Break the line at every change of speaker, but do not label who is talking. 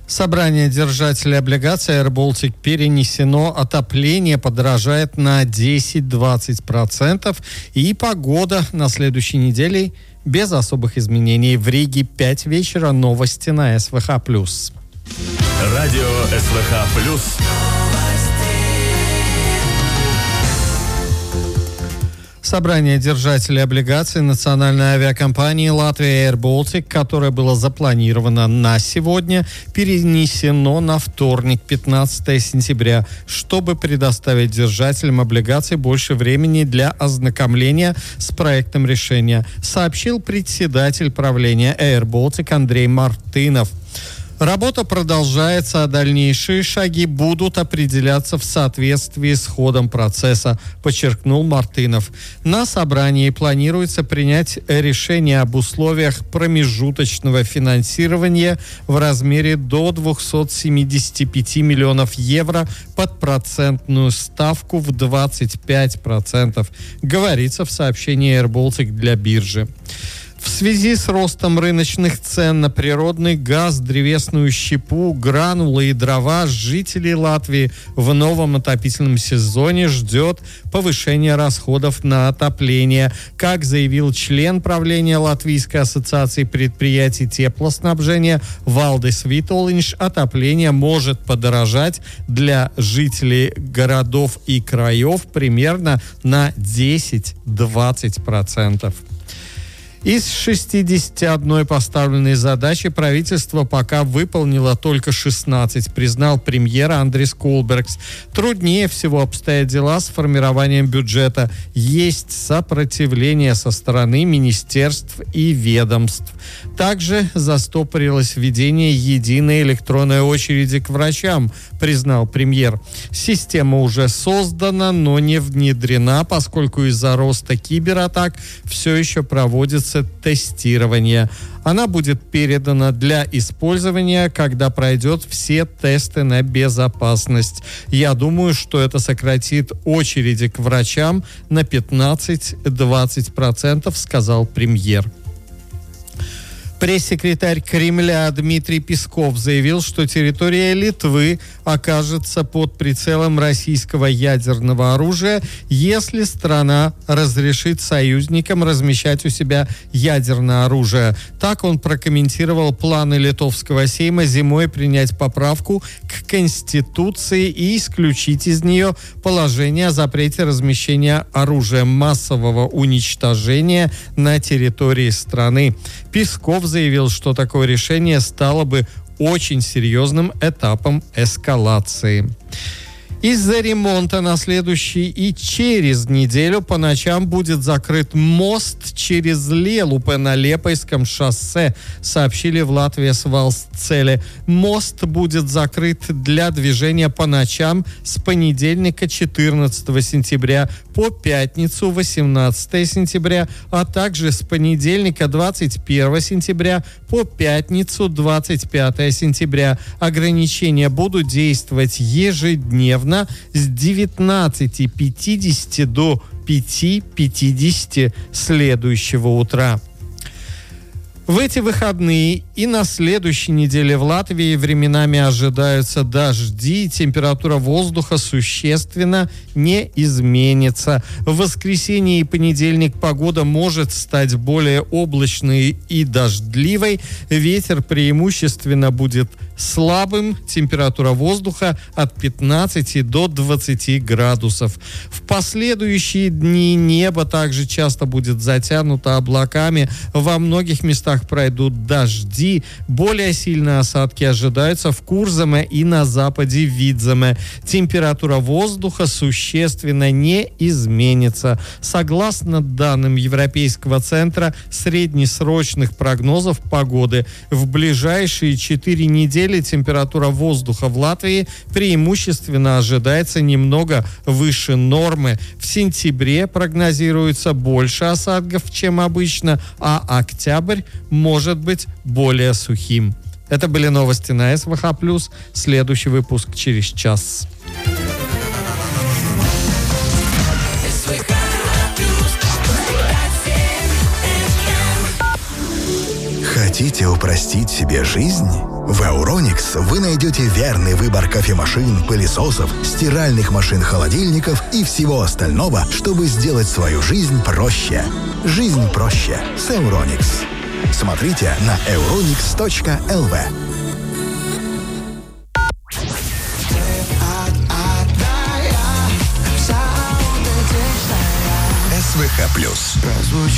Собрание держателей облигаций Air Baltic перенесено, отопление подорожает на 10-20%, и погода на следующей неделе без особых изменений. В Риге 5 вечера, новости на СВХ+.
Радио СВХ+.
Собрание держателей облигаций национальной авиакомпании Latvia Air Baltic, которое было запланировано на сегодня, перенесено на вторник, 15 сентября, чтобы предоставить держателям облигаций больше времени для ознакомления с проектом решения, сообщил председатель правления Air Baltic Андрей Мартынов. Работа продолжается, а дальнейшие шаги будут определяться в соответствии с ходом процесса, подчеркнул Мартынов. На собрании планируется принять решение об условиях промежуточного финансирования в размере до 275 миллионов евро под процентную ставку в 25%, говорится в сообщении Air Baltic для биржи. В связи с ростом рыночных цен на природный газ, древесную щепу, гранулы и дрова, жителей Латвии в новом отопительном сезоне ждет повышение расходов на отопление. Как заявил член правления Латвийской ассоциации предприятий теплоснабжения Валдис Витолинш, отопление может подорожать для жителей городов и краев примерно на 10-20%. Из 61 поставленной задачи правительство пока выполнило только 16, признал премьер Андрис Кулбергс. Труднее всего обстоят дела с формированием бюджета. Есть сопротивление со стороны министерств и ведомств. Также застопорилось введение единой электронной очереди к врачам, признал премьер. Система уже создана, но не внедрена, поскольку из-за роста кибератак все еще проводится тестирование. Она будет передана для использования, когда пройдет все тесты на безопасность. Я думаю, что это сократит очереди к врачам на 15-20%, сказал премьер. Пресс-секретарь Кремля Дмитрий Песков заявил, что территория Литвы окажется под прицелом российского ядерного оружия, если страна разрешит союзникам размещать у себя ядерное оружие. Так он прокомментировал планы Литовского Сейма зимой принять поправку к Конституции и исключить из нее положение о запрете размещения оружия массового уничтожения на территории страны. Песков заявил, что такое решение стало бы очень серьезным этапом эскалации. Из-за ремонта на следующий и через неделю по ночам будет закрыт мост через Лелупе на Лепойском шоссе, сообщили в Латвии с Valstsceļi. Мост будет закрыт для движения по ночам с понедельника 14 сентября по пятницу 18 сентября, а также с понедельника 21 сентября по пятницу 25 сентября. Ограничения будут действовать ежедневно с 19:50 до 5:50 следующего утра. В эти выходные и на следующей неделе в Латвии временами ожидаются дожди, температура воздуха существенно не изменится. В воскресенье и понедельник погода может стать более облачной и дождливой. Ветер преимущественно будет слабым, температура воздуха от 15 до 20 градусов. В последующие дни небо также часто будет затянуто облаками. Во многих местах пройдут дожди. Более сильные осадки ожидаются в Курзаме и на западе Видземе. Температура воздуха существенно не изменится. Согласно данным Европейского центра среднесрочных прогнозов погоды, в ближайшие 4 недели температура воздуха в Латвии преимущественно ожидается немного выше нормы. В сентябре прогнозируется больше осадков, чем обычно, а октябрь может быть более сухим. Это были новости на СВХ+. Следующий выпуск через час.
Хотите упростить себе жизнь?
В Euronix вы найдете верный выбор кофемашин, пылесосов, стиральных машин-холодильников и всего остального, чтобы сделать свою жизнь проще. Жизнь проще с Euronix. Смотрите на euronix.lv. СВХ+.